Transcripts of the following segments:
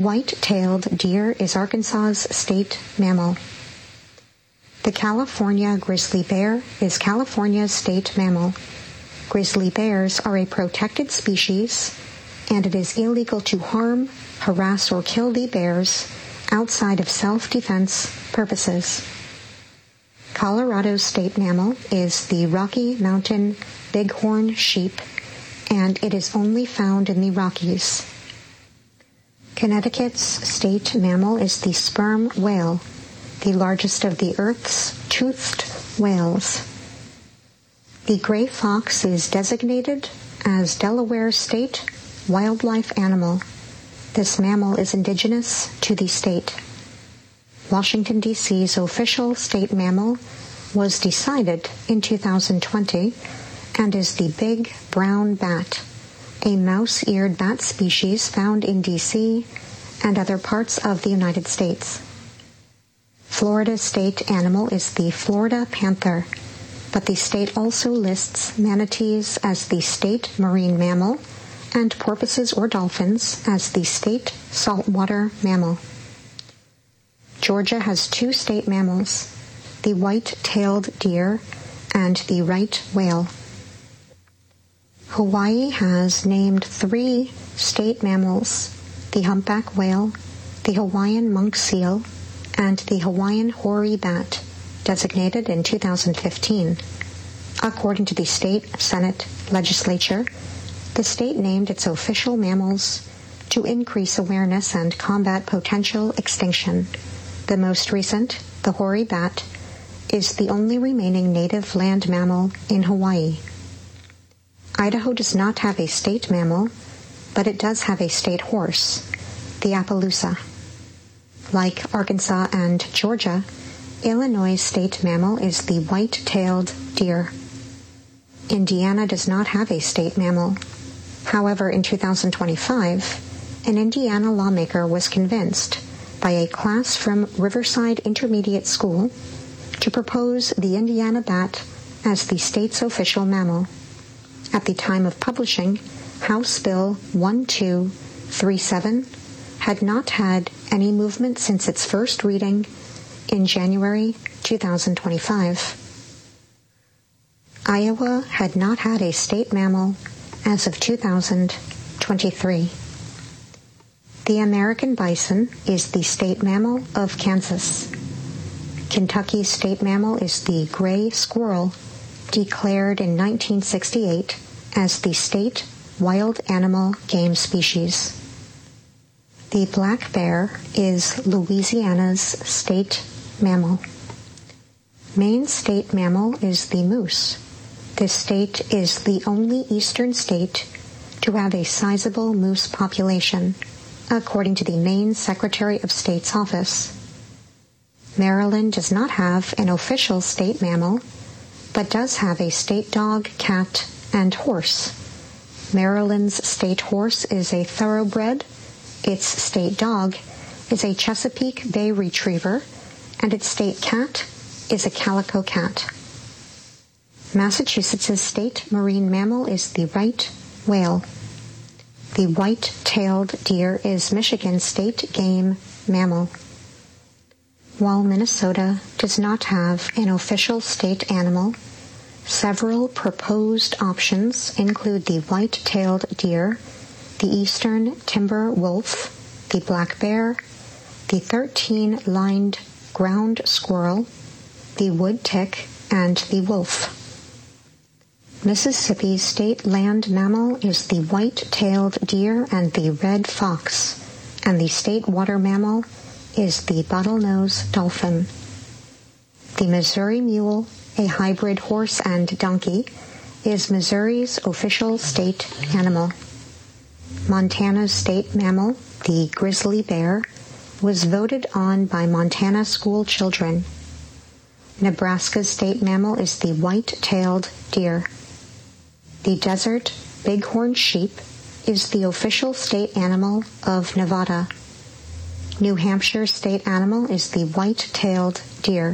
White-tailed deer is Arkansas's state mammal. The California grizzly bear is California's state mammal. Grizzly bears are a protected species, and it is illegal to harm, harass, or kill the bears outside of self-defense purposes. Colorado's state mammal is the Rocky Mountain bighorn sheep, and it is only found in the Rockies. Connecticut's state mammal is the sperm whale, the largest of the Earth's toothed whales. The gray fox is designated as Delaware's state wildlife animal. This mammal is indigenous to the state. Washington, D.C.'s official state mammal was decided in 2020 and is the big brown bat, a mouse-eared bat species found in D.C. and other parts of the United States. Florida's state animal is the Florida panther, but the state also lists manatees as the state marine mammal and porpoises or dolphins as the state saltwater mammal. Georgia has two state mammals, the white-tailed deer and the right whale. Hawaii has named three state mammals, the humpback whale, the Hawaiian monk seal, and the Hawaiian hoary bat, designated in 2015. According to the state Senate legislature, the state named its official mammals to increase awareness and combat potential extinction. The most recent, the hoary bat, is the only remaining native land mammal in Hawaii. Idaho does not have a state mammal, but it does have a state horse, the Appaloosa. Like Arkansas and Georgia, Illinois' state mammal is the white-tailed deer. Indiana does not have a state mammal. However, in 2025, an Indiana lawmaker was convinced by a class from Riverside Intermediate School to propose the Indiana bat as the state's official mammal. At the time of publishing, House Bill 1237 had not had any movement since its first reading in January 2025. Iowa had not had a state mammal as of 2023. The American bison is the state mammal of Kansas. Kentucky's state mammal is the gray squirrel, declared in 1968 as the state wild animal game species. The black bear is Louisiana's state mammal. Maine's state mammal is the moose. This state is the only eastern state to have a sizable moose population, according to the Maine Secretary of State's office. Maryland does not have an official state mammal, but does have a state dog, cat, and horse. Maryland's state horse is a thoroughbred, its state dog is a Chesapeake Bay Retriever, and its state cat is a calico cat. Massachusetts' state marine mammal is the right whale. The white-tailed deer is Michigan's state game mammal. While Minnesota does not have an official state animal, several proposed options include the white-tailed deer, the eastern timber wolf, the black bear, the 13-lined ground squirrel, the wood tick, and the wolf. Mississippi's state land mammal is the white-tailed deer and the red fox, and the state water mammal is the bottlenose dolphin. The Missouri mule, a hybrid horse and donkey, is Missouri's official state animal. Montana's state mammal, the grizzly bear, was voted on by Montana school children. Nebraska's state mammal is the white-tailed deer. The desert bighorn sheep is the official state animal of Nevada. New Hampshire's state animal is the white-tailed deer.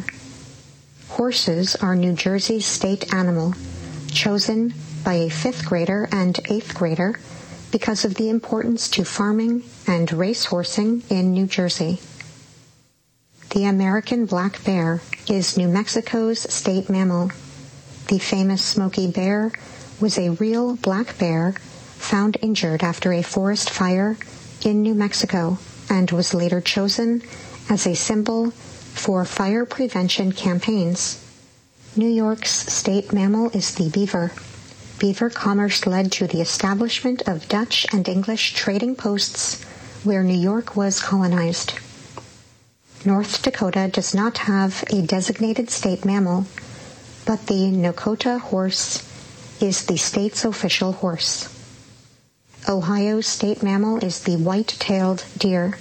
Horses are New Jersey's state animal, chosen by a 5th grader and 8th grader because of the importance to farming and racehorsing in New Jersey. The American black bear is New Mexico's state mammal. The famous Smokey Bear was a real black bear found injured after a forest fire in New Mexico and was later chosen as a symbol for fire prevention campaigns. New York's state mammal is the beaver. Beaver commerce led to the establishment of Dutch and English trading posts where New York was colonized. North Dakota does not have a designated state mammal, but the Nakota horse is the state's official horse. Ohio's state mammal is the white-tailed deer.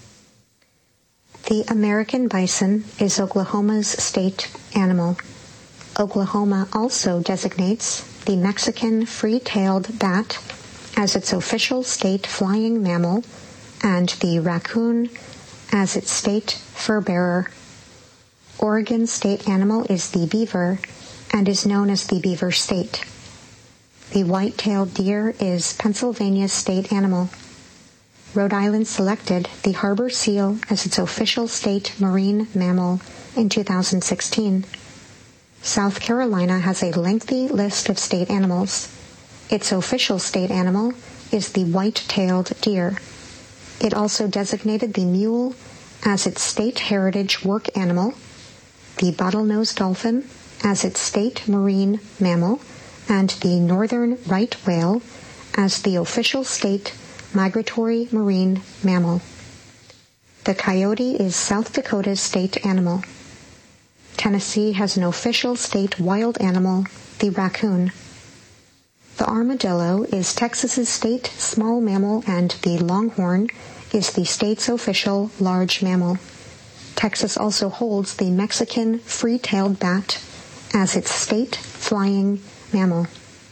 The American bison is Oklahoma's state animal. Oklahoma also designates the Mexican free-tailed bat as its official state flying mammal and the raccoon as its state fur-bearer. Oregon's state animal is the beaver and is known as the beaver state. The white-tailed deer is Pennsylvania's state animal. Rhode Island selected the harbor seal as its official state marine mammal in 2016. South Carolina has a lengthy list of state animals. Its official state animal is the white-tailed deer. It also designated the mule as its state heritage work animal, the bottlenose dolphin as its state marine mammal, and the northern right whale as the official state migratory marine mammal. The coyote is South Dakota's state animal. Tennessee has an official state wild animal, the raccoon. The armadillo is Texas's state small mammal, and the longhorn is the state's official large mammal. Texas also holds the Mexican free-tailed bat as its state flying mammal.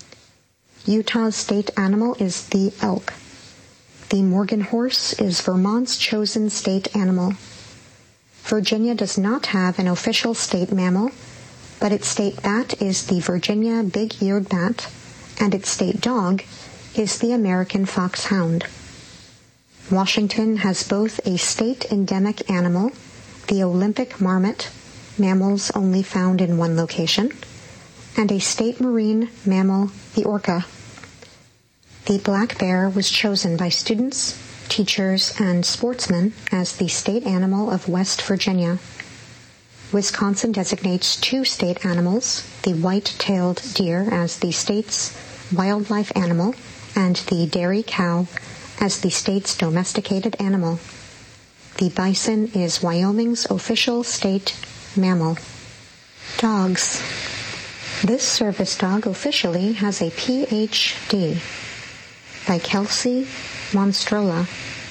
Utah's state animal is the elk. The Morgan horse is Vermont's chosen state animal. Virginia does not have an official state mammal, but its state bat is the Virginia big-eared bat, and its state dog is the American foxhound. Washington has both a state endemic animal, the Olympic marmot, mammals only found in one location, and a state marine mammal, the orca. The black bear was chosen by students, teachers, and sportsmen as the state animal of West Virginia. Wisconsin designates two state animals, the white-tailed deer as the state's wildlife animal and the dairy cow as the state's domesticated animal. The bison is Wyoming's official state mammal. Dogs. This service dog officially has a Ph.D. by Kelsey Monstrola.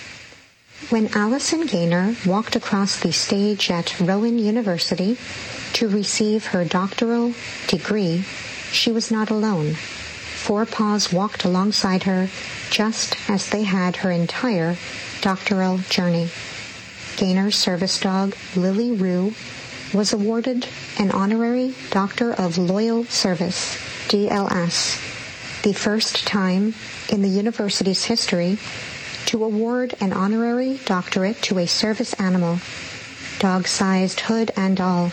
When Allison Gaynor walked across the stage at Rowan University to receive her doctoral degree, she was not alone. Four Paws walked alongside her just as they had her entire doctoral journey. Gaynor's service dog, Lily Rue, was awarded an honorary Doctor of Loyal Service, DLS, the first time in the university's history to award an honorary doctorate to a service animal, dog-sized hood and all.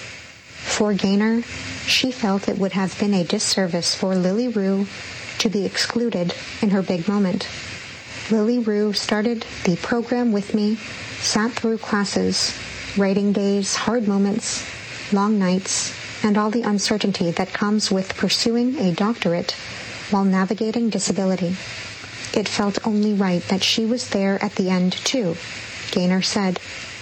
For Gaynor, she felt it would have been a disservice for Lily Rue to be excluded in her big moment. Lily Rue started the program with me, sat through classes, writing days, hard moments, long nights, and all the uncertainty that comes with pursuing a doctorate while navigating disability. It felt only right that she was there at the end, too, Gaynor said.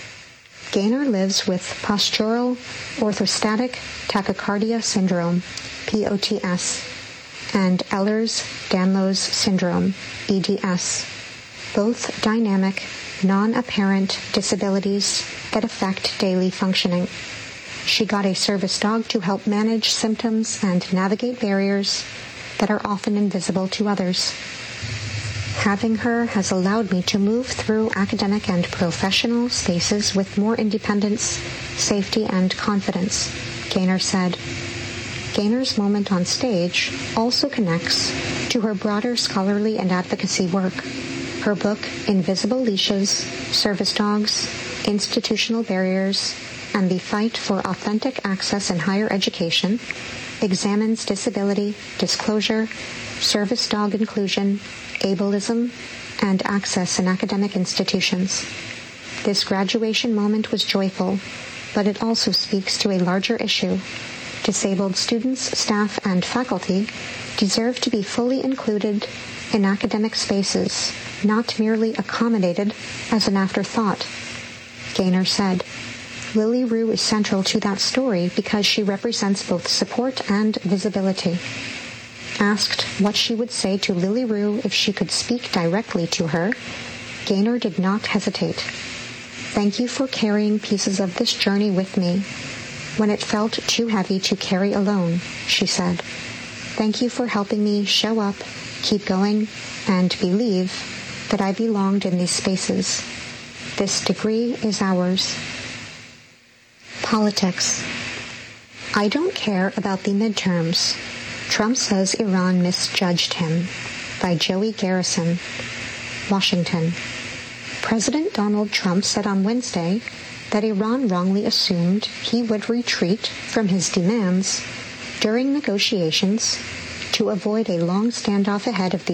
Gaynor lives with postural orthostatic tachycardia syndrome, POTS, and Ehlers-Danlos syndrome, EDS, both dynamic, non-apparent disabilities that affect daily functioning. She got a service dog to help manage symptoms and navigate barriers that are often invisible to others. Having her has allowed me to move through academic and professional spaces with more independence, safety, and confidence, Gaynor said. Gaynor's moment on stage also connects to her broader scholarly and advocacy work. Her book, Invisible Leashes, Service Dogs, Institutional Barriers, and the Fight for Authentic Access in Higher Education, examines disability, disclosure, service dog inclusion, ableism, and access in academic institutions. This graduation moment was joyful, but it also speaks to a larger issue. Disabled students, staff, and faculty deserve to be fully included in academic spaces, not merely accommodated as an afterthought. Gaynor said, Lily Rue is central to that story because she represents both support and visibility. Asked what she would say to Lily Rue if she could speak directly to her, Gaynor did not hesitate. Thank you for carrying pieces of this journey with me when it felt too heavy to carry alone, she said. Thank you for helping me show up, keep going, and believe that I belonged in these spaces. This degree is ours. Politics. I don't care about the midterms. Trump says Iran misjudged him. By Joey Garrison, Washington. President Donald Trump said on Wednesday that Iran wrongly assumed he would retreat from his demands during negotiations to avoid a long standoff ahead of the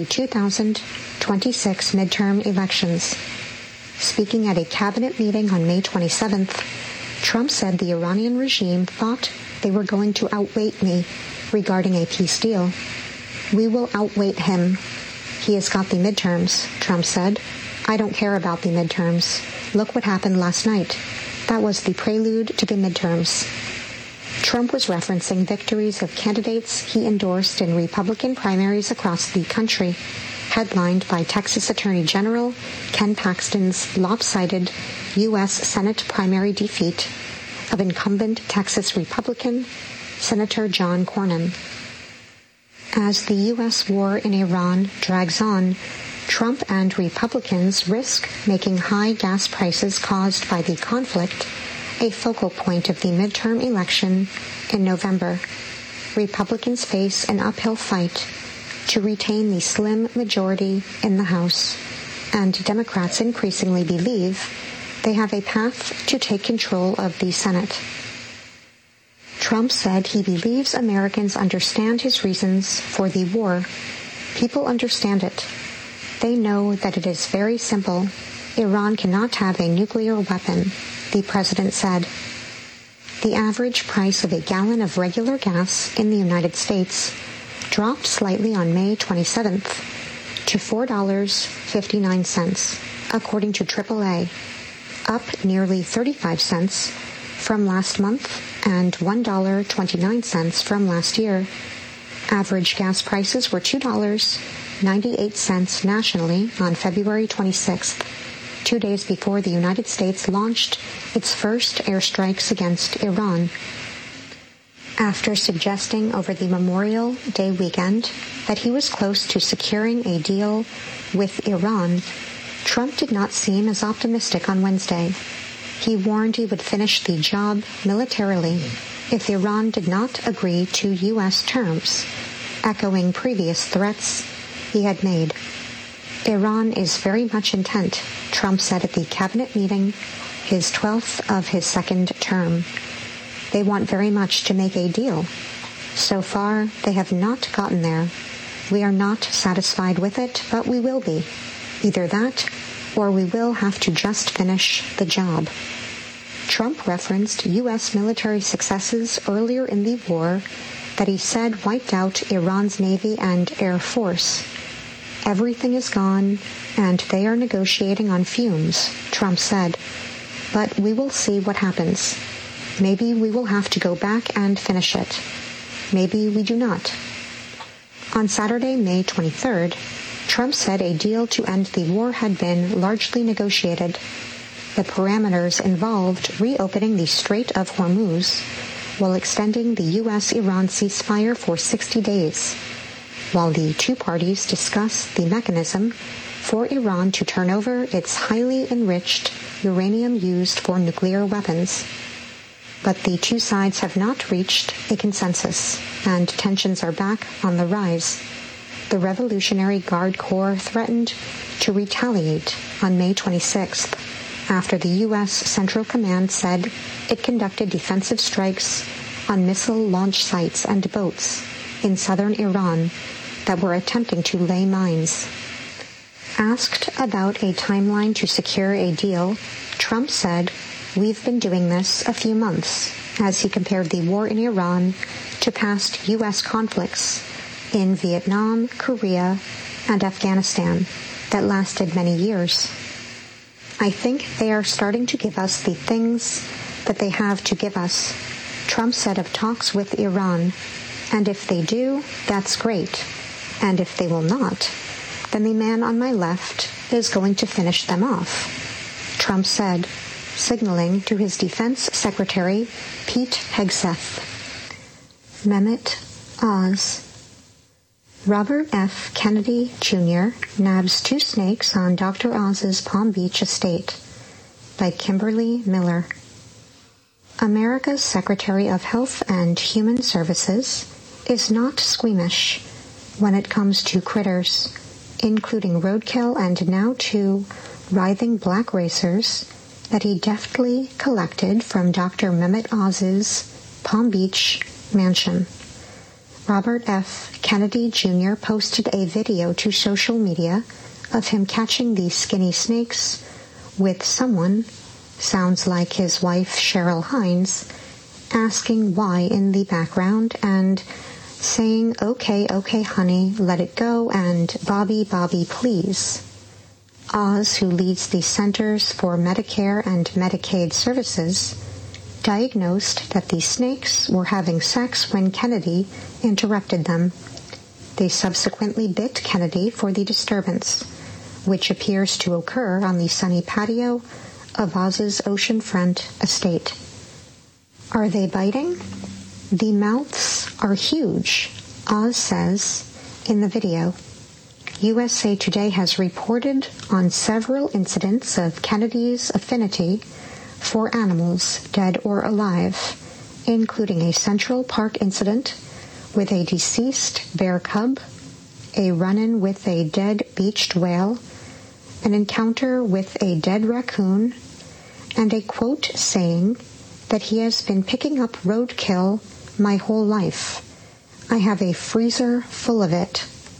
2026 midterm elections. Speaking at a cabinet meeting on May 27th, Trump said the Iranian regime thought they were going to outweight me regarding a peace deal. We will outweight him. He has got the midterms, Trump said. I don't care about the midterms. Look what happened last night. That was the prelude to the midterms. Trump was referencing victories of candidates he endorsed in Republican primaries across the country, headlined by Texas Attorney General Ken Paxton's lopsided U.S. Senate primary defeat of incumbent Texas Republican Senator John Cornyn. As the U.S. war in Iran drags on, Trump and Republicans risk making high gas prices caused by the conflict a focal point of the midterm election in November. Republicans face an uphill fight to retain the slim majority in the House, and Democrats increasingly believe they have a path to take control of the Senate. Trump said he believes Americans understand his reasons for the war. People understand it. They know that it is very simple. Iran cannot have a nuclear weapon, the president said. The average price of a gallon of regular gas in the United States dropped slightly on May 27th to $4.59, according to AAA, up nearly 35 cents from last month and $1.29 from last year. Average gas prices were $2.98 nationally on February 26th, 2 days before the United States launched its first airstrikes against Iran. After suggesting over the Memorial Day weekend that he was close to securing a deal with Iran, Trump did not seem as optimistic on Wednesday. He warned he would finish the job militarily if Iran did not agree to U.S. terms, echoing previous threats he had made. Iran is very much intent, Trump said at the cabinet meeting, his 12th of his second term. They want very much to make a deal. So far, they have not gotten there. We are not satisfied with it, but we will be. Either that, or we will have to just finish the job. Trump referenced U.S. military successes earlier in the war that he said wiped out Iran's Navy and Air Force. Everything is gone, and they are negotiating on fumes, Trump said. But we will see what happens. Maybe we will have to go back and finish it. Maybe we do not. On Saturday, May 23rd, Trump said a deal to end the war had been largely negotiated. The parameters involved reopening the Strait of Hormuz while extending the U.S.-Iran ceasefire for 60 days, while the two parties discuss the mechanism for Iran to turn over its highly enriched uranium used for nuclear weapons. But the two sides have not reached a consensus, and tensions are back on the rise. the Revolutionary Guard Corps threatened to retaliate on May 26th after the U.S. Central Command said it conducted defensive strikes on missile launch sites and boats in southern Iran that were attempting to lay mines. Asked about a timeline to secure a deal, Trump said, "We've been doing this a few months," as he compared the war in Iran to past U.S. conflicts in Vietnam, Korea, and Afghanistan that lasted many years. "I think they are starting to give us the things that they have to give us," Trump said of talks with Iran, "and if they do, that's great. And if they will not, then the man on my left is going to finish them off," Trump said, signaling to his Defense Secretary Pete Hegseth. Mehmet Oz. Robert F. Kennedy, Jr. nabs 2 snakes on Dr. Oz's Palm Beach estate. By Kimberly Miller. America's Secretary of Health and Human Services is not squeamish when it comes to critters, including roadkill and now 2 writhing black racers that he deftly collected from Dr. Mehmet Oz's Palm Beach mansion. Robert F. Kennedy Jr. posted a video to social media of him catching the skinny snakes with someone, sounds like his wife Cheryl Hines, asking why in the background and saying, "Okay, honey, let it go," and Bobby, please." Oz, who leads the Centers for Medicare and Medicaid Services, diagnosed that the snakes were having sex when Kennedy interrupted them. They subsequently bit Kennedy for the disturbance, which appears to occur on the sunny patio of Oz's oceanfront estate. Are they biting? The mouths are huge, Oz says in the video. USA Today has reported on several incidents of Kennedy's affinity for animals, dead or alive, including a Central Park incident with a deceased bear cub, a run-in with a dead beached whale, an encounter with a dead raccoon, and a quote saying that he has been picking up roadkill my whole life. I have a freezer full of it.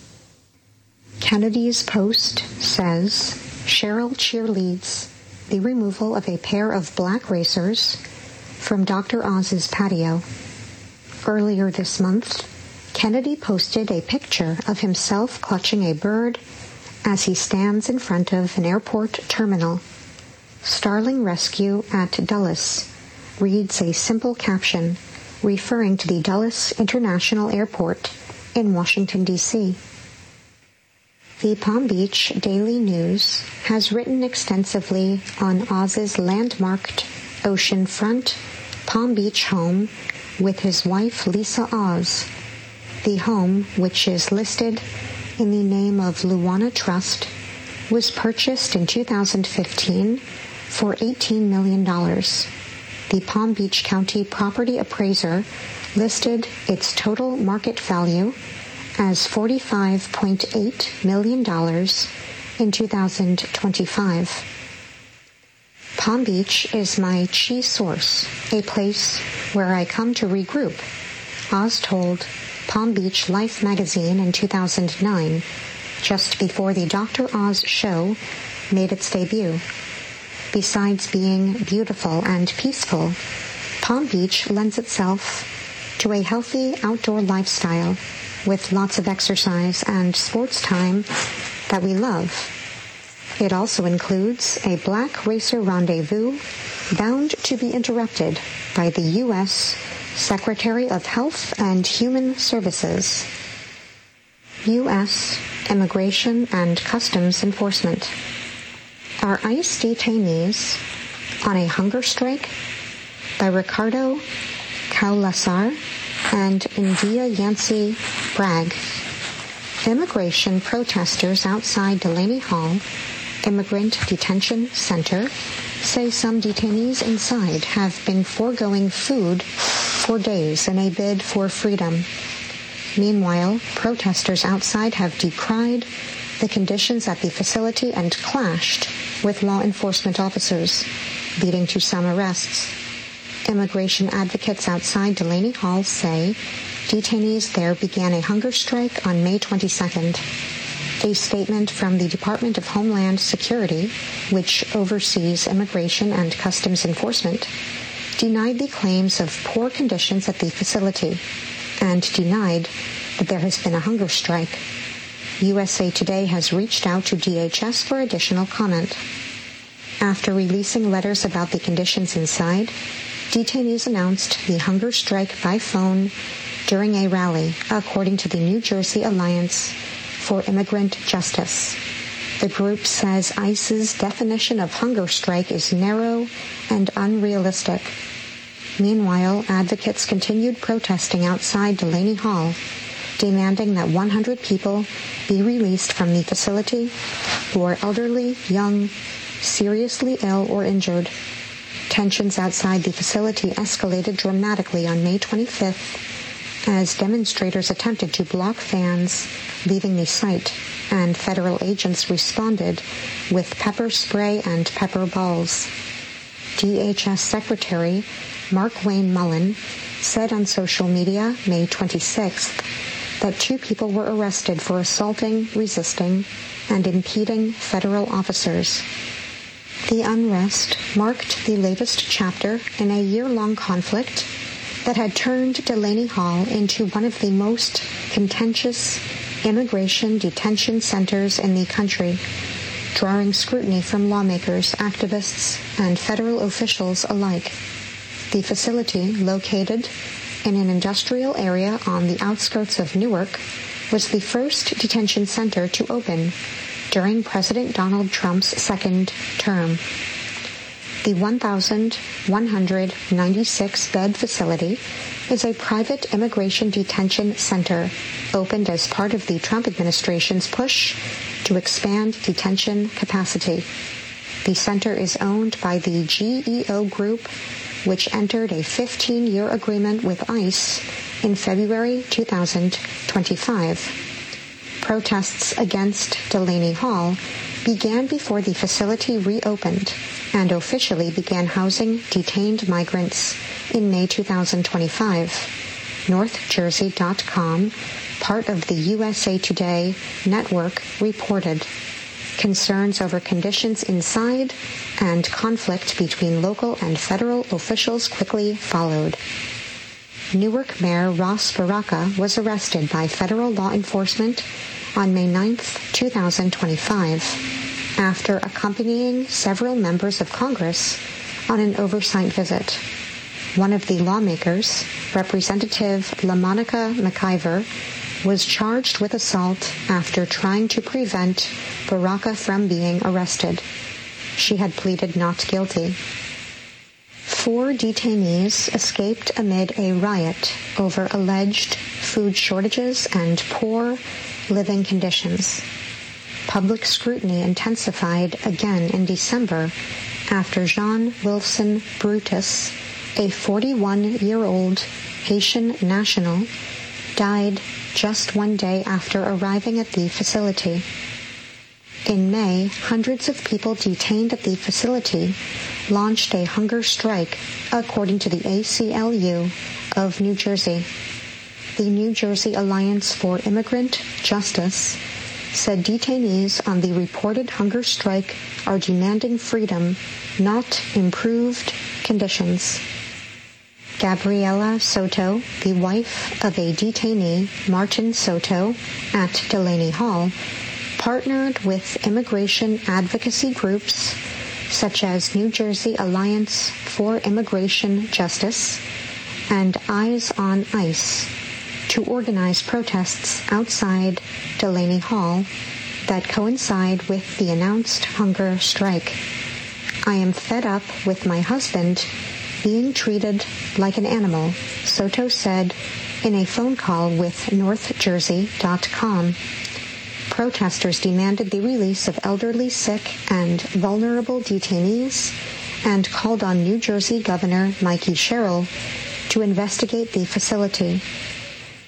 Kennedy's post says Cheryl cheerleads the removal of a pair of black racers from Dr. Oz's patio. Earlier this month, Kennedy posted a picture of himself clutching a bird as he stands in front of an airport terminal. Starling Rescue at Dulles reads a simple caption referring to the Dulles International Airport in Washington, D.C. The Palm Beach Daily News has written extensively on Oz's landmarked oceanfront Palm Beach home with his wife Lisa Oz. The home, which is listed in the name of Luana Trust, was purchased in 2015 for $18 million. The Palm Beach County property appraiser listed its total market value as $45.8 million in 2025. Palm Beach is my chi source, a place where I come to regroup, Oz told Palm Beach Life magazine in 2009, just before the Dr. Oz show made its debut. Besides being beautiful and peaceful, Palm Beach lends itself to a healthy outdoor lifestyle with lots of exercise and sports time that we love. It also includes a black racer rendezvous bound to be interrupted by the U.S. Secretary of Health and Human Services. U.S. Immigration and Customs Enforcement. Are ICE detainees on a hunger strike? By Ricardo Kaulasar and India Yancey Bragg. Immigration protesters outside Delaney Hall Immigrant Detention Center say some detainees inside have been foregoing food for days in a bid for freedom. Meanwhile, protesters outside have decried the conditions at the facility and clashed with law enforcement officers, leading to some arrests. Immigration advocates outside Delaney Hall say detainees there began a hunger strike on May 22nd. A statement from the Department of Homeland Security, which oversees immigration and customs enforcement, denied the claims of poor conditions at the facility and denied that there has been a hunger strike. USA Today has reached out to DHS for additional comment. After releasing letters about the conditions inside, detainees announced the hunger strike by phone during a rally, according to the New Jersey Alliance for Immigrant Justice. The group says ICE's definition of hunger strike is narrow and unrealistic. Meanwhile, advocates continued protesting outside Delaney Hall, demanding that 100 people be released from the facility who are elderly, young, seriously ill, or injured. Tensions outside the facility escalated dramatically on May 25th as demonstrators attempted to block fans leaving the site, and federal agents responded with pepper spray and pepper balls. DHS Secretary Mark Wayne Mullen said on social media May 26th that 2 people were arrested for assaulting, resisting, and impeding federal officers. The unrest marked the latest chapter in a year-long conflict that had turned Delaney Hall into one of the most contentious immigration detention centers in the country, drawing scrutiny from lawmakers, activists, and federal officials alike. The facility, located in an industrial area on the outskirts of Newark, was the first detention center to open during President Donald Trump's second term. The 1,196-bed facility is a private immigration detention center opened as part of the Trump administration's push to expand detention capacity. The center is owned by the GEO Group, which entered a 15-year agreement with ICE in February 2025. Protests against Delaney Hall began before the facility reopened and officially began housing detained migrants in May 2025. NorthJersey.com, part of the USA Today network, reported. Concerns over conditions inside and conflict between local and federal officials quickly followed. Newark Mayor Ross Baraka was arrested by federal law enforcement on May 9, 2025, after accompanying several members of Congress on an oversight visit. One of the lawmakers, Representative LaMonica McIver, was charged with assault after trying to prevent Baraka from being arrested. She had pleaded not guilty. 4 detainees escaped amid a riot over alleged food shortages and poor living conditions. Public scrutiny intensified again in December after Jean Wilson Brutus, a 41-year-old Haitian national, died just one day after arriving at the facility. In May, hundreds of people detained at the facility launched a hunger strike, according to the ACLU of New Jersey. The New Jersey Alliance for Immigrant Justice said detainees on the reported hunger strike are demanding freedom, not improved conditions. Gabriela Soto, the wife of a detainee, Martin Soto, at Delaney Hall, partnered with immigration advocacy groups such as New Jersey Alliance for Immigration Justice and Eyes on ICE to organize protests outside Delaney Hall that coincide with the announced hunger strike. I am fed up with my husband being treated like an animal, Soto said in a phone call with NorthJersey.com. Protesters demanded the release of elderly, sick, and vulnerable detainees and called on New Jersey Governor Mikey Sherrill to investigate the facility.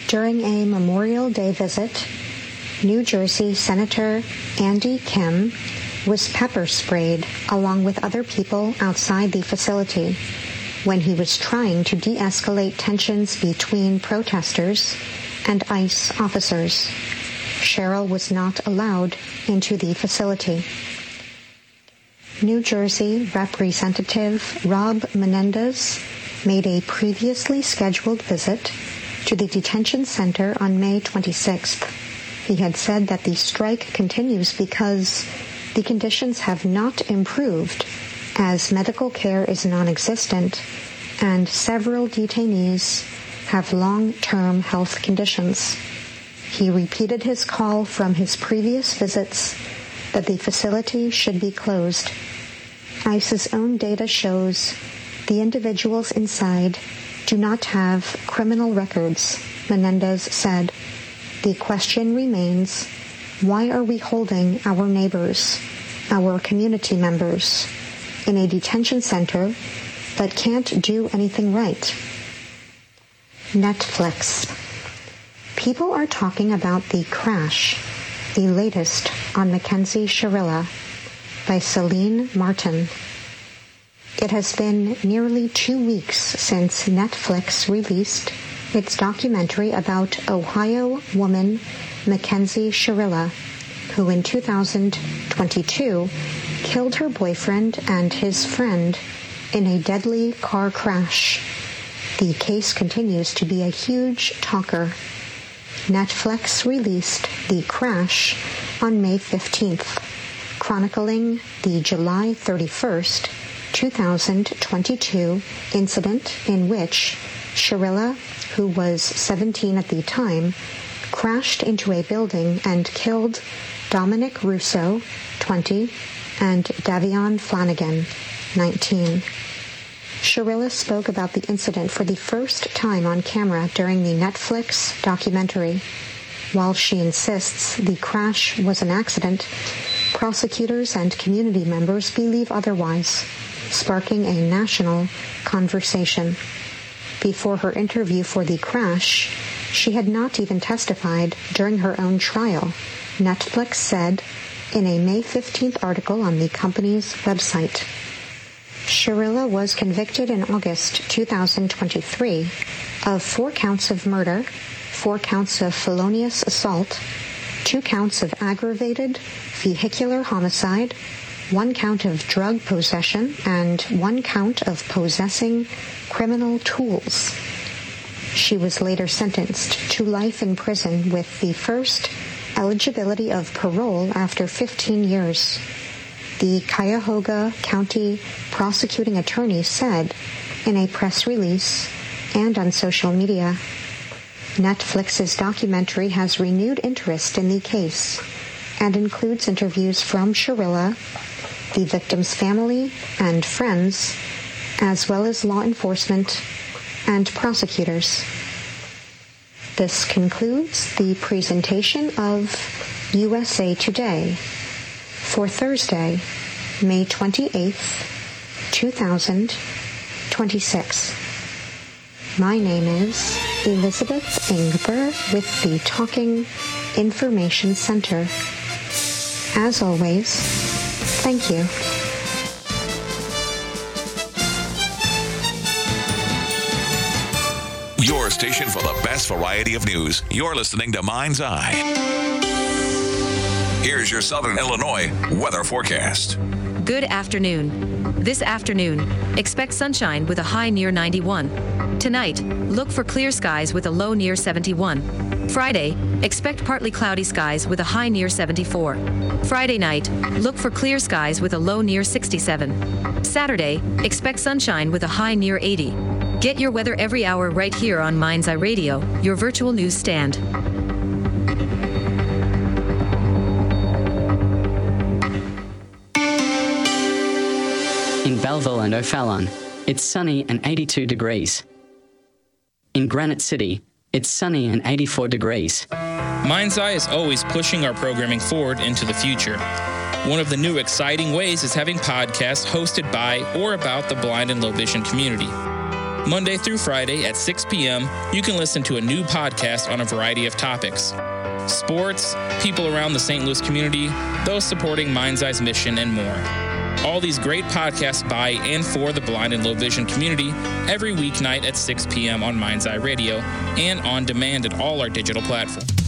During a Memorial Day visit, New Jersey Senator Andy Kim was pepper sprayed along with other people outside the facility when he was trying to de-escalate tensions between protesters and ICE officers. Cheryl was not allowed into the facility. New Jersey Representative Rob Menendez made a previously scheduled visit to the detention center on May 26th. He had said that the strike continues because the conditions have not improved, as medical care is non-existent and several detainees have long-term health conditions. He repeated his call from his previous visits that the facility should be closed. ICE's own data shows the individuals inside do not have criminal records, Menendez said. The question remains, why are we holding our neighbors, our community members, in a detention center that can't do anything right? Netflix. People are talking about The Crash, the latest on Mackenzie Shirilla, by Celine Martin. It has been nearly 2 weeks since Netflix released its documentary about Ohio woman Mackenzie Shirilla, who in 2022 killed her boyfriend and his friend in a deadly car crash. The case continues to be a huge talker. Netflix released The Crash on May 15th, chronicling the July 31st, 2022 incident in which Shirilla, who was 17 at the time, crashed into a building and killed Dominic Russo, 20, and Davion Flanagan, 19. Shirilla spoke about the incident for the first time on camera during the Netflix documentary. While she insists the crash was an accident, prosecutors and community members believe otherwise, sparking a national conversation. Before her interview for The Crash, she had not even testified during her own trial, Netflix said in a May 15th article on the company's website. Shirilla was convicted in August 2023 of 4 counts of murder, 4 counts of felonious assault, 2 counts of aggravated vehicular homicide, 1 count of drug possession, and 1 count of possessing criminal tools. She was later sentenced to life in prison with the first eligibility of parole after 15 years. The Cuyahoga County prosecuting attorney said in a press release and on social media, Netflix's documentary has renewed interest in the case and includes interviews from Shirilla, the victim's family and friends, as well as law enforcement and prosecutors. This concludes the presentation of USA Today for Thursday, May 28th, 2026. My name is Elizabeth Ingber with the Talking Information Center. As always, thank you. Your station for the best variety of news. You're listening to Mind's Eye. Here's your Southern Illinois weather forecast. Good afternoon. This afternoon, expect sunshine with a high near 91. Tonight, look for clear skies with a low near 71. Friday, expect partly cloudy skies with a high near 74. Friday night, look for clear skies with a low near 67. Saturday, expect sunshine with a high near 80. Get your weather every hour right here on Mind's Eye Radio, your virtual news stand. In Belleville and O'Fallon, it's sunny and 82 degrees. In Granite City, it's sunny and 84 degrees. Mind's Eye is always pushing our programming forward into the future. One of the new exciting ways is having podcasts hosted by or about the blind and low vision community. Monday through Friday at 6 p.m., you can listen to a new podcast on a variety of topics. Sports, people around the St. Louis community, those supporting Mind's Eye's mission, and more. All these great podcasts by and for the blind and low vision community every weeknight at 6 p.m. on Mind's Eye Radio and on demand at all our digital platforms.